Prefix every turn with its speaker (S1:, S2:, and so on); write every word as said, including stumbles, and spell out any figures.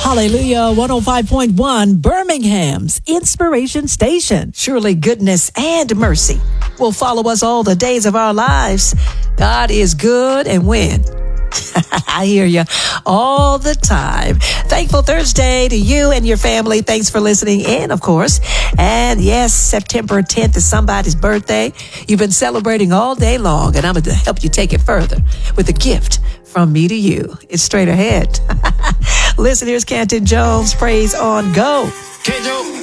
S1: Hallelujah, one oh five point one, Birmingham's Inspiration Station. Surely goodness and mercy will follow us all the days of our lives. God is good, and when? I hear you all the time. Thankful Thursday to you and your family. Thanks for listening in, of course. And yes, September tenth is somebody's birthday. You've been celebrating all day long, and I'm going to help you take it further with a gift from me to you. It's straight ahead. Listen, here's Canton Jones. Praise on Go.
S2: K-Joe.